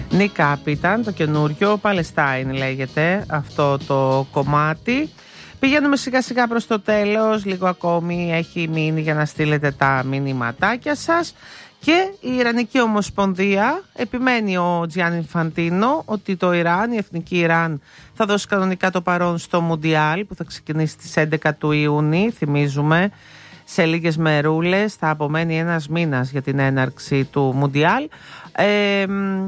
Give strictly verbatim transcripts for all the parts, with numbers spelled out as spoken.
Nick Up ήταν το καινούριο, Palestine λέγεται αυτό το κομμάτι. Πηγαίνουμε σιγά σιγά προς το τέλος, λίγο ακόμη έχει μείνει για να στείλετε τα μηνύματάκια σας. Και η Ιρανική Ομοσπονδία, επιμένει ο Τζιάννη Ινφαντίνο ότι το Ιράν, η εθνική Ιράν, θα δώσει κανονικά το παρόν στο Μουντιάλ που θα ξεκινήσει στις έντεκα του Ιούνιου, θυμίζουμε, σε λίγες μερούλες, θα απομένει ένας μήνας για την έναρξη του Μουντιάλ. Ε,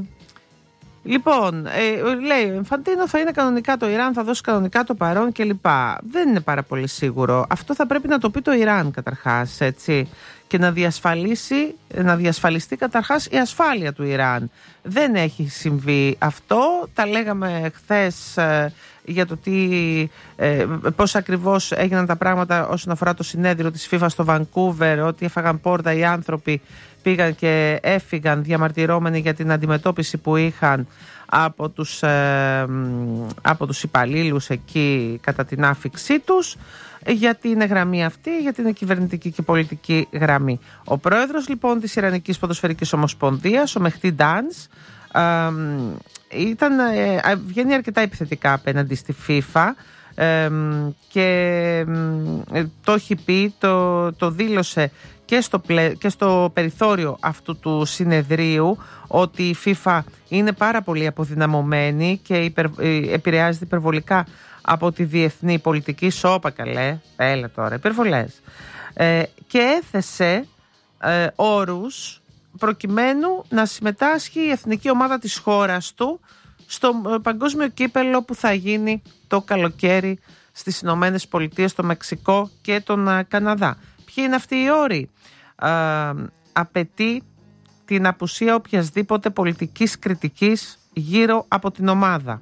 Λοιπόν, ε, λέει ο Ινφαντίνο θα είναι κανονικά το Ιράν, θα δώσει κανονικά το παρόν κλπ. Δεν είναι πάρα πολύ σίγουρο. Αυτό θα πρέπει να το πει το Ιράν καταρχάς, έτσι. Και να διασφαλίσει, να διασφαλιστεί καταρχάς η ασφάλεια του Ιράν. Δεν έχει συμβεί αυτό. Τα λέγαμε χθες ε, για το τι, ε, πώς ακριβώς έγιναν τα πράγματα όσον αφορά το συνέδριο της FIFA στο Βανκούβερ, ότι έφαγαν πόρτα οι άνθρωποι, πήγαν και έφυγαν διαμαρτυρώμενοι για την αντιμετώπιση που είχαν από τους, ε, από τους υπαλλήλους εκεί κατά την άφιξή τους. Γιατί είναι γραμμή αυτή, γιατί είναι κυβερνητική και πολιτική γραμμή. Ο πρόεδρος λοιπόν της Ιρανικής Ποδοσφαιρικής Ομοσπονδίας, ο Μεχτί Ντάνς, ε, ήταν, ε, βγαίνει αρκετά επιθετικά απέναντι στη FIFA ε, και ε, το έχει πει, το, το δήλωσε και στο, πλε, και στο περιθώριο αυτού του συνεδρίου ότι η FIFA είναι πάρα πολύ αποδυναμωμένη και υπερ, επηρεάζεται υπερβολικά από τη διεθνή πολιτική. Σώπα καλέ, έλα τώρα, υπερβολές. Ε, και έθεσε ε, όρους προκειμένου να συμμετάσχει η εθνική ομάδα της χώρας του στο παγκόσμιο κύπελλο που θα γίνει το καλοκαίρι στις Ηνωμένες Πολιτείες, στο Μεξικό και τον Καναδά. Ποιοι είναι αυτοί οι όροι? Ε, απαιτεί την απουσία οποιασδήποτε πολιτικής κριτικής γύρω από την ομάδα.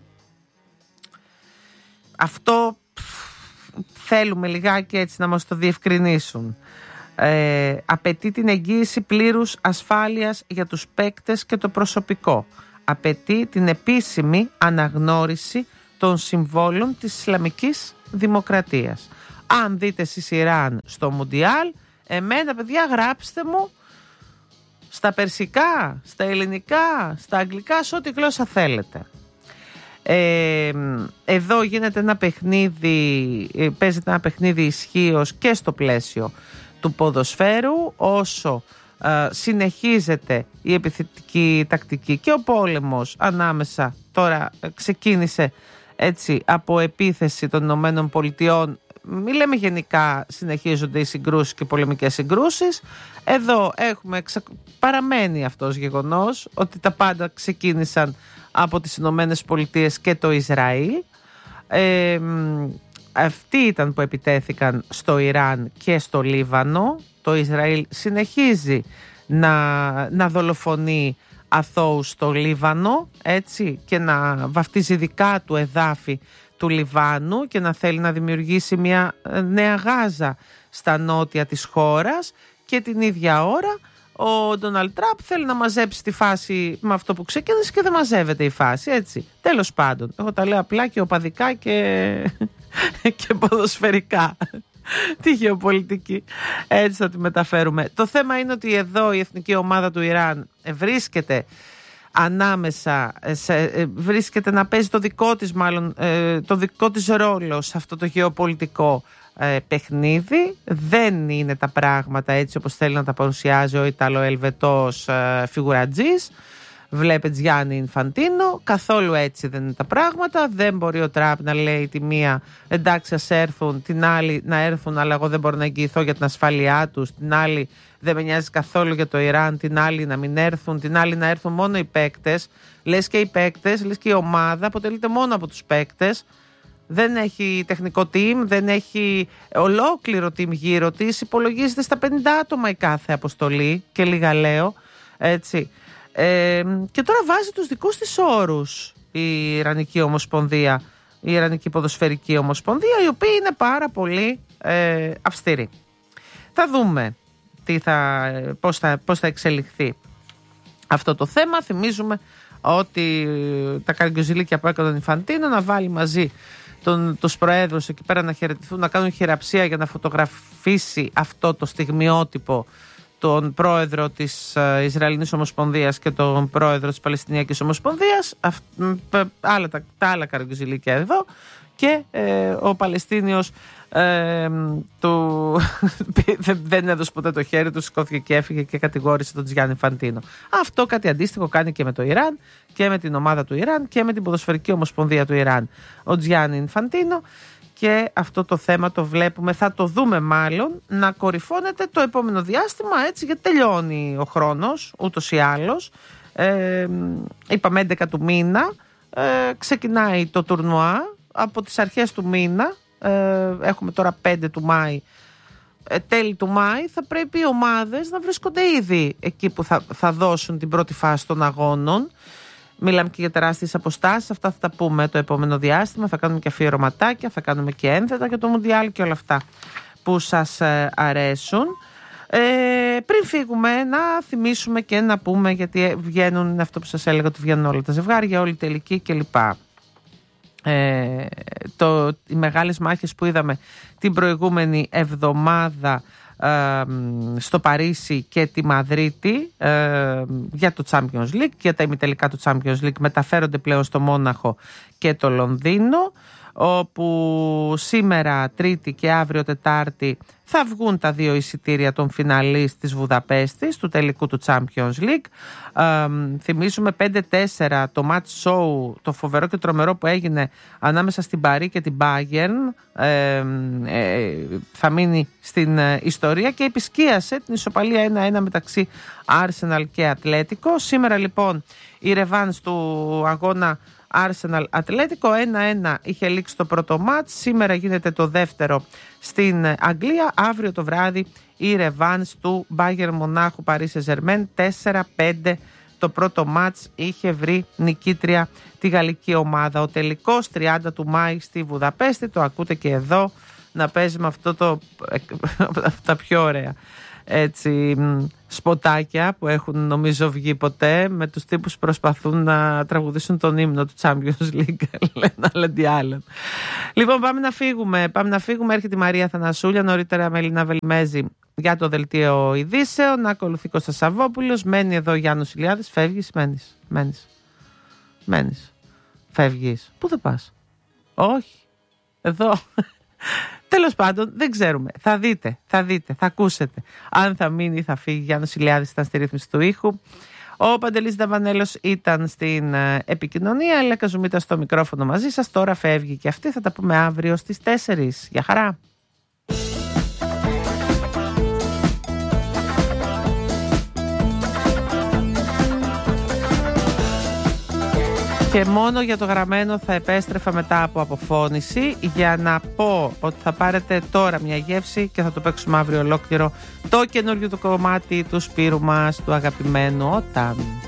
Αυτό θέλουμε λιγάκι έτσι να μας το διευκρινίσουν. Ε, απαιτεί την εγγύηση πλήρους ασφάλειας για τους παίκτες και το προσωπικό. Απαιτεί την επίσημη αναγνώριση των συμβόλων της Ισλαμικής Δημοκρατίας. Αν δείτε εσείς Ιράν στο Μουντιάλ, εμένα παιδιά γράψτε μου στα περσικά, στα ελληνικά, στα αγγλικά, σε ό,τι γλώσσα θέλετε. Ε, εδώ γίνεται ένα παιχνίδι, παίζεται ένα παιχνίδι ισχύως και στο πλαίσιο του ποδοσφαίρου, όσο ε, συνεχίζεται η επιθετική τακτική και ο πόλεμος ανάμεσα, τώρα ξεκίνησε έτσι από επίθεση των Ηνωμένων Πολιτειών. Μη λέμε γενικά συνεχίζονται οι συγκρούσεις και οι πολεμικές συγκρούσεις. Εδώ έχουμε ξα... παραμένει αυτός γεγονός ότι τα πάντα ξεκίνησαν από τις Ηνωμένες Πολιτείες και το Ισραήλ. Ε, αυτοί ήταν που επιτέθηκαν στο Ιράν και στο Λίβανο. Το Ισραήλ συνεχίζει να, να δολοφονεί αθώους στο Λίβανο, έτσι, και να βαφτίζει δικά του εδάφη του Λιβάνου και να θέλει να δημιουργήσει μια νέα Γάζα στα νότια της χώρας, και την ίδια ώρα ο Ντόναλντ Τραμπ θέλει να μαζέψει τη φάση με αυτό που ξεκίνησε και δεν μαζεύεται η φάση, έτσι. Τέλος πάντων, εγώ τα λέω απλά και οπαδικά και, και ποδοσφαιρικά. Τη γεωπολιτική, έτσι θα τη μεταφέρουμε. Το θέμα είναι ότι εδώ η εθνική ομάδα του Ιράν βρίσκεται ανάμεσα, σε, βρίσκεται να παίζει το δικό της μάλλον, το δικό της ρόλο σε αυτό το γεωπολιτικό ε, παιχνίδι. Δεν είναι τα πράγματα έτσι όπως θέλει να τα παρουσιάζει ο Ιταλοελβετός ε, φιγουρατζής. Βλέπετε Γιάννη Ινφαντίνο, καθόλου έτσι δεν είναι τα πράγματα. Δεν μπορεί ο Τραμπ να λέει τη μία εντάξει ας έρθουν, την άλλη να έρθουν αλλά εγώ δεν μπορώ να εγγυηθώ για την ασφάλειά τους, την άλλη δεν με νοιάζει καθόλου για το Ιράν, την άλλη να μην έρθουν, την άλλη να έρθουν μόνο οι παίκτες. Λες και οι παίκτες, λες και η ομάδα αποτελείται μόνο από τους παίκτες. Δεν έχει τεχνικό team, δεν έχει ολόκληρο team γύρω της. Υπολογίζεται στα πενήντα άτομα η κάθε αποστολή και λίγα λέω, έτσι. Ε, και τώρα βάζει τους δικούς της όρους η Ιρανική Ομοσπονδία, η Ιρανική Ποδοσφαιρική Ομοσπονδία, η οποία είναι πάρα πολύ ε, αυστηρή. Θα δούμε τι θα, πώς, θα, πώς θα εξελιχθεί αυτό το θέμα. Θυμίζουμε ότι τα καραγκιόζηλίκια που έκανε τον Ινφαντίνο να βάλει μαζί τον, τους προέδρους εκεί πέρα να χαιρετηθούν, να κάνουν χειραψία για να φωτογραφίσει αυτό το στιγμιότυπο τον πρόεδρο της Ισραηλινής Ομοσπονδίας και τον πρόεδρο της Παλαιστινιακής Ομοσπονδίας, άλλα, τα, τα άλλα καρογκιζιλίκια εδώ, και ε, ο Παλαιστίνιος ε, του, δεν έδωσε ποτέ το χέρι του, σηκώθηκε και έφυγε και κατηγόρησε τον Τζιάννη Φαντίνο. Αυτό κάτι αντίστοιχο κάνει και με το Ιράν και με την ομάδα του Ιράν και με την Ποδοσφαιρική Ομοσπονδία του Ιράν ο Τζιάννη Φαντίνο. Και αυτό το θέμα το βλέπουμε, θα το δούμε μάλλον, να κορυφώνεται το επόμενο διάστημα, έτσι, γιατί τελειώνει ο χρόνος ούτως ή άλλως. Ε, είπαμε έντεκα του μήνα, ε, ξεκινάει το τουρνουά από τις αρχές του μήνα, ε, έχουμε τώρα πέντε του Μάη, ε, τέλη του Μάη θα πρέπει οι ομάδες να βρίσκονται ήδη εκεί που θα, θα δώσουν την πρώτη φάση των αγώνων. Μιλάμε και για τεράστιες αποστάσεις, αυτά θα τα πούμε το επόμενο διάστημα, θα κάνουμε και αφιερωματάκια, θα κάνουμε και ένθετα για το Μουντιάλ και όλα αυτά που σας ε, αρέσουν. Ε, πριν φύγουμε να θυμίσουμε και να πούμε, γιατί βγαίνουν, είναι αυτό που σας έλεγα, ότι βγαίνουν όλα τα ζευγάρια, όλη η τελική κλπ. Ε, το, οι μεγάλες μάχες που είδαμε την προηγούμενη εβδομάδα ε, στο Παρίσι και τη Μαδρίτη ε, για το Champions League, για τα ημιτελικά του Champions League, μεταφέρονται πλέον στο Μόναχο και το Λονδίνο, όπου σήμερα Τρίτη και αύριο Τετάρτη θα βγουν τα δύο εισιτήρια των φιναλίστ της Βουδαπέστης του τελικού του Champions League. Ε, θυμίζουμε πέντε τέσσερα το match show, το φοβερό και τρομερό που έγινε ανάμεσα στην Παρί και την Bayern, ε, ε, θα μείνει στην ε, ιστορία, και επισκίασε την ισοπαλία ένα ένα μεταξύ Arsenal και Ατλέτικο. Σήμερα λοιπόν η ρεβάνς του αγώνα Arsenal Ατλέτικο, ένα ένα είχε λήξει το πρώτο μάτς. Σήμερα γίνεται το δεύτερο στην Αγγλία. Αύριο το βράδυ η ρεβάνς του Bayern Μονάχου Paris Saint-Germain, τέσσερα πέντε το πρώτο μάτς είχε βρει νικήτρια τη γαλλική ομάδα. Ο τελικός τριάντα του Μάη στη Βουδαπέστη, το ακούτε και εδώ να παίζει με αυτό το τα πιο ωραία, έτσι, σποτάκια που έχουν νομίζω βγει ποτέ, με τους τύπους που προσπαθούν να τραγουδήσουν τον ύμνο του Champions League. Λένα Λεντιάλεν. Λοιπόν, πάμε να φύγουμε. Πάμε να φύγουμε. Έρχεται η Μαρία Θανασούλια, νωρίτερα με Ελίνα Βελιμέζη για το δελτίο ειδήσεων. Να ακολουθεί Κώστας Σαββόπουλος. Μένει εδώ Γιάννος Ηλιάδης. Φεύγεις, μένεις. Μένεις. Μένεις. Φεύγεις. Πού θα πας? Όχι. Εδώ. Τέλος πάντων, δεν ξέρουμε. Θα δείτε, θα δείτε, θα ακούσετε. Αν θα μείνει ή θα φύγει. Γιάννος Ηλιάδης ήταν στη ρύθμιση του ήχου. Ο Παντελής Δαβανέλος ήταν στην ε, επικοινωνία. Ελέκα Καζουμίτα στο μικρόφωνο μαζί σας. Τώρα φεύγει και αυτή. Θα τα πούμε αύριο στις τέσσερις. Γεια χαρά. Και μόνο για το γραμμένο θα επέστρεφα μετά από αποφώνηση, για να πω ότι θα πάρετε τώρα μια γεύση και θα το παίξουμε αύριο ολόκληρο, το καινούριο το κομμάτι του Σπύρου μας, του αγαπημένου Όταν.